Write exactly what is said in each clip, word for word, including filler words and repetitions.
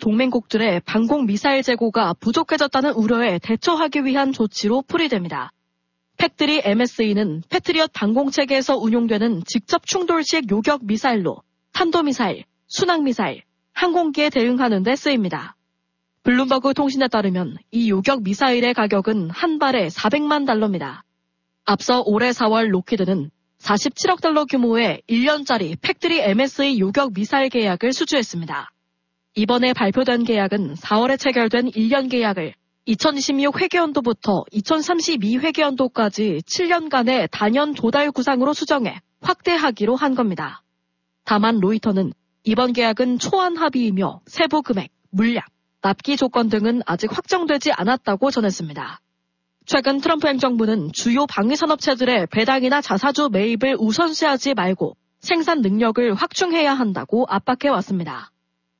동맹국들의 방공 미사일 재고가 부족해졌다는 우려에 대처하기 위한 조치로 풀이됩니다. 팩트리 엠에스이는 패트리엇 방공체계에서 운용되는 직접 충돌식 요격 미사일로 탄도미사일, 순항미사일, 항공기에 대응하는 데 쓰입니다. 블룸버그 통신에 따르면 이 요격 미사일의 가격은 한 발에 사백만 달러입니다. 앞서 올해 사월 로키드는 사십칠억 달러 규모의 일 년짜리 팩트리 엠에스이 요격 미사일 계약을 수주했습니다. 이번에 발표된 계약은 사월에 체결된 일 년 계약을 이천이십육 회계연도부터 이천삼십이 회계연도까지 칠 년간의 단연 조달 구상으로 수정해 확대하기로 한 겁니다. 다만 로이터는 이번 계약은 초안 합의이며 세부 금액, 물량, 납기 조건 등은 아직 확정되지 않았다고 전했습니다. 최근 트럼프 행정부는 주요 방위산업체들의 배당이나 자사주 매입을 우선시하지 말고 생산 능력을 확충해야 한다고 압박해왔습니다.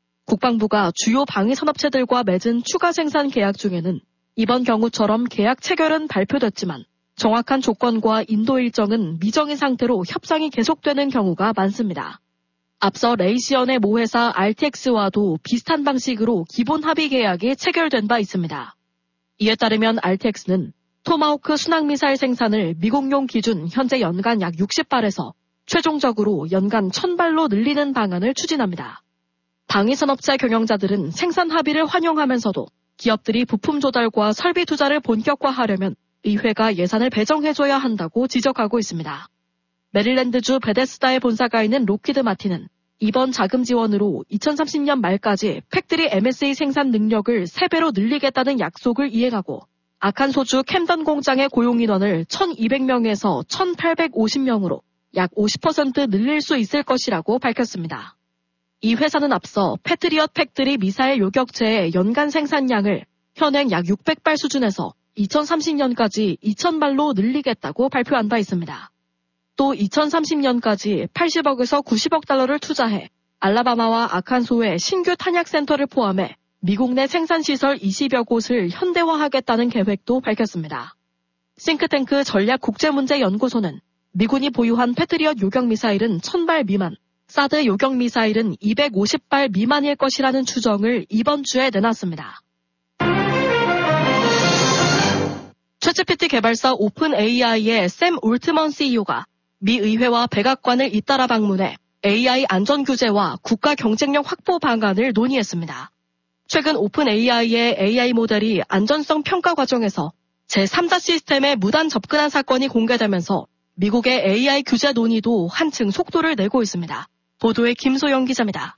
국방부가 주요 방위산업체들과 맺은 추가 생산 계약 중에는 이번 경우처럼 계약 체결은 발표됐지만 정확한 조건과 인도 일정은 미정인 상태로 협상이 계속되는 경우가 많습니다. 앞서 레이시언의 모회사 알티엑스와도 비슷한 방식으로 기본 합의 계약이 체결된 바 있습니다. 이에 따르면 알티엑스는 토마호크 순항미사일 생산을 미국용 기준 현재 연간 약 육십 발에서 최종적으로 연간 천 발로 늘리는 방안을 추진합니다. 방위산업체 경영자들은 생산 합의를 환영하면서도 기업들이 부품 조달과 설비 투자를 본격화하려면 의회가 예산을 배정해줘야 한다고 지적하고 있습니다. 메릴랜드주 베데스다에 본사가 있는 록히드 마틴은 이번 자금 지원으로 이천삼십 년 말까지 팩트리 엠에스이 생산 능력을 세 배로 늘리겠다는 약속을 이행하고 아칸소주 캠던 공장의 고용인원을 천이백 명에서 천팔백오십 명으로 약 오십 퍼센트 늘릴 수 있을 것이라고 밝혔습니다. 이 회사는 앞서 패트리엇 팩트리 미사일 요격체의 연간 생산량을 현행 약 육백 발 수준에서 이천삼십 년까지 이천 발로 늘리겠다고 발표한 바 있습니다. 또 이천삼십 년까지 팔십억에서 구십억 달러를 투자해 알라바마와 아칸소의 신규 탄약센터를 포함해 미국 내 생산시설 이십여 곳을 현대화하겠다는 계획도 밝혔습니다. 싱크탱크 전략국제문제연구소는 미군이 보유한 패트리엇 요격미사일은 천 발 미만, 사드 요격미사일은 이백오십 발 미만일 것이라는 추정을 이번 주에 내놨습니다. 챗지피티 개발사 오픈에이아이의 샘 올트먼 씨이오가 미 의회와 백악관을 잇따라 방문해 에이아이 안전 규제와 국가 경쟁력 확보 방안을 논의했습니다. 최근 오픈에이아이의 에이아이 모델이 안전성 평가 과정에서 제삼자 시스템에 무단 접근한 사건이 공개되면서 미국의 에이아이 규제 논의도 한층 속도를 내고 있습니다. 보도에 김소영 기자입니다.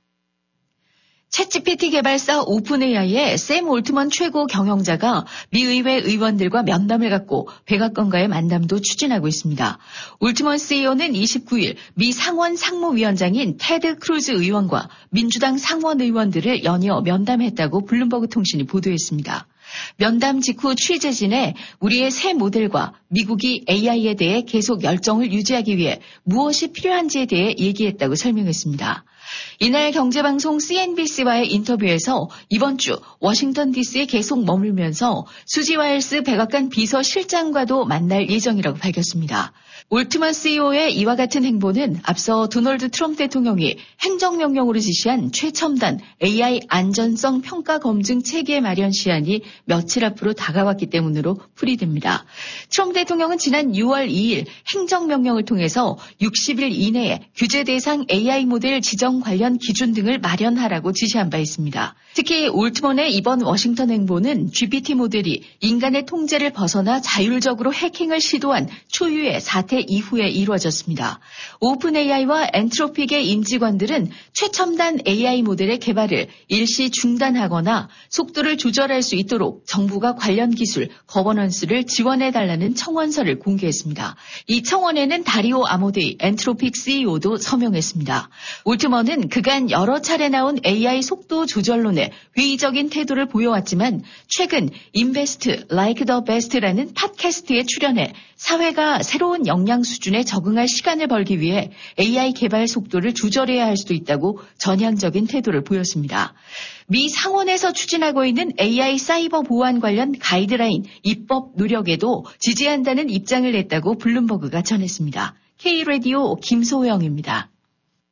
챗지피티 개발사 오픈에이아이의 샘 올트먼 최고 경영자가 미 의회 의원들과 면담을 갖고 백악관과의 만남도 추진하고 있습니다. 올트먼 씨이오는 이십구 일 미 상원 상무위원장인 테드 크루즈 의원과 민주당 상원 의원들을 연이어 면담했다고 블룸버그 통신이 보도했습니다. 면담 직후 취재진에 우리의 새 모델과 미국이 에이아이에 대해 계속 열정을 유지하기 위해 무엇이 필요한지에 대해 얘기했다고 설명했습니다. 이날 경제방송 씨엔비씨와의 인터뷰에서 이번 주 워싱턴 디씨에 계속 머물면서 수지 와일스 백악관 비서실장과도 만날 예정이라고 밝혔습니다. 올트먼 씨이오의 이와 같은 행보는 앞서 도널드 트럼프 대통령이 행정명령으로 지시한 최첨단 에이아이 안전성 평가 검증 체계 마련 시한이 며칠 앞으로 다가왔기 때문으로 풀이됩니다. 트럼프 대통령은 지난 유월 이일 행정명령을 통해서 육십 일 이내에 규제 대상 에이아이 모델 지정 관련 기준 등을 마련하라고 지시한 바 있습니다. 특히 올트먼의 이번 워싱턴 행보는 지피티 모델이 인간의 통제를 벗어나 자율적으로 해킹을 시도한 초유의 사태 이후에 이루어졌습니다. 오픈에이아이와 엔트로픽의 임직원들은 최첨단 에이아이 모델의 개발을 일시 중단하거나 속도를 조절할 수 있도록 정부가 관련 기술, 거버넌스를 지원해달라는 청원서를 공개했습니다. 이 청원에는 다리오 아모데이 엔트로픽 씨이오도 서명했습니다. 올트먼은 그간 여러 차례 나온 에이아이 속도 조절론에 회의적인 태도를 보여왔지만 최근 Invest Like the Best라는 팟캐스트에 출연해 사회가 새로운 역량 수준에 적응할 시간을 벌기 위해 에이아이 개발 속도를 조절해야 할 수도 있다고 전향적인 태도를 보였습니다. 미 상원에서 추진하고 있는 에이아이 사이버 보안 관련 가이드라인 입법 노력에도 지지한다는 입장을 냈다고 블룸버그가 전했습니다. K-라디오 김소영입니다.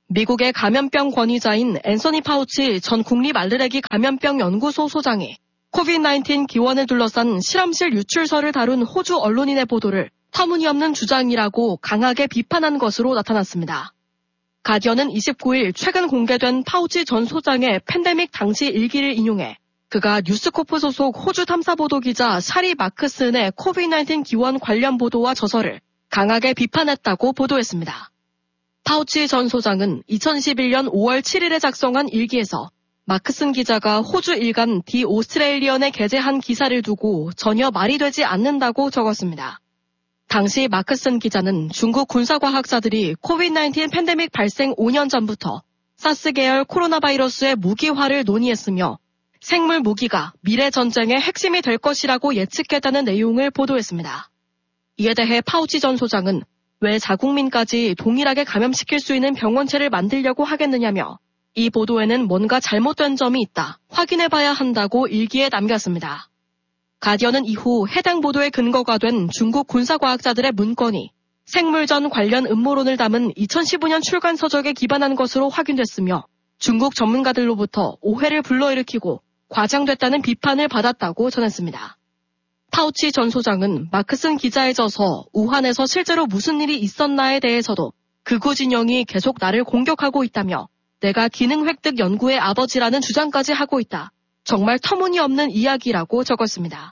미국의 감염병 권위자인 앤서니 파우치 전 국립 알레르기 감염병 연구소 소장이 코비드 나인틴 기원을 둘러싼 실험실 유출설을 다룬 호주 언론인의 보도를 터무니없는 주장이라고 강하게 비판한 것으로 나타났습니다. 가디언은 이십구일 최근 공개된 파우치 전 소장의 팬데믹 당시 일기를 인용해 그가 뉴스코프 소속 호주 탐사보도 기자 샤리 마크슨의 코비드 나인틴 기원 관련 보도와 저서를 강하게 비판했다고 보도했습니다. 파우치 전 소장은 이천이십일년 오월 칠일에 작성한 일기에서 마크슨 기자가 호주 일간 디 오스트레일리언에 게재한 기사를 두고 전혀 말이 되지 않는다고 적었습니다. 당시 마크슨 기자는 중국 군사과학자들이 코비드 나인틴 팬데믹 발생 오 년 전부터 사스 계열 코로나 바이러스의 무기화를 논의했으며 생물 무기가 미래 전쟁의 핵심이 될 것이라고 예측했다는 내용을 보도했습니다. 이에 대해 파우치 전 소장은 왜 자국민까지 동일하게 감염시킬 수 있는 병원체를 만들려고 하겠느냐며 이 보도에는 뭔가 잘못된 점이 있다, 확인해봐야 한다고 일기에 남겼습니다. 가디언은 이후 해당 보도의 근거가 된 중국 군사과학자들의 문건이 생물전 관련 음모론을 담은 이천십오년 출간 서적에 기반한 것으로 확인됐으며 중국 전문가들로부터 오해를 불러일으키고 과장됐다는 비판을 받았다고 전했습니다. 파우치 전 소장은 마크슨 기자의 저서 우한에서 실제로 무슨 일이 있었나에 대해서도 극우 진영이 계속 나를 공격하고 있다며 내가 기능 획득 연구의 아버지라는 주장까지 하고 있다. 정말 터무니없는 이야기라고 적었습니다.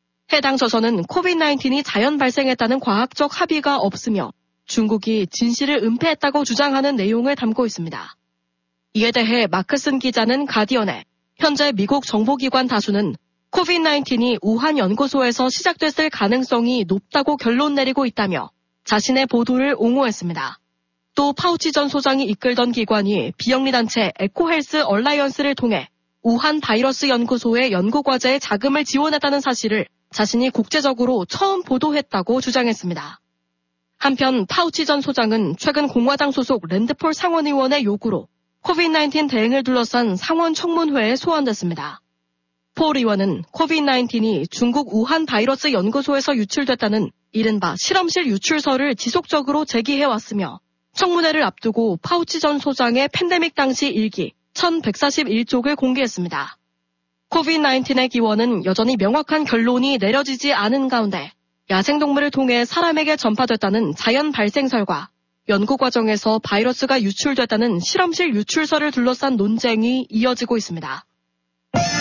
해당 저서는 코비드 나인틴이 자연 발생했다는 과학적 합의가 없으며 중국이 진실을 은폐했다고 주장하는 내용을 담고 있습니다. 이에 대해 마크슨 기자는 가디언에 현재 미국 정보기관 다수는 코비드 나인틴이 우한 연구소에서 시작됐을 가능성이 높다고 결론 내리고 있다며 자신의 보도를 옹호했습니다. 또 파우치 전 소장이 이끌던 기관이 비영리단체 에코헬스 얼라이언스를 통해 우한 바이러스 연구소의 연구과제에 자금을 지원했다는 사실을 자신이 국제적으로 처음 보도했다고 주장했습니다. 한편 파우치 전 소장은 최근 공화당 소속 랜드폴 상원의원의 요구로 코비드 나인틴 대응을 둘러싼 상원 청문회에 소환됐습니다. 폴 의원은 코비드 나인틴이 중국 우한 바이러스 연구소에서 유출됐다는 이른바 실험실 유출설을 지속적으로 제기해왔으며 청문회를 앞두고 파우치 전 소장의 팬데믹 당시 일기 천백사십일 쪽을 공개했습니다. 코비드 나인틴의 기원은 여전히 명확한 결론이 내려지지 않은 가운데 야생동물을 통해 사람에게 전파됐다는 자연 발생설과 연구 과정에서 바이러스가 유출됐다는 실험실 유출설을 둘러싼 논쟁이 이어지고 있습니다.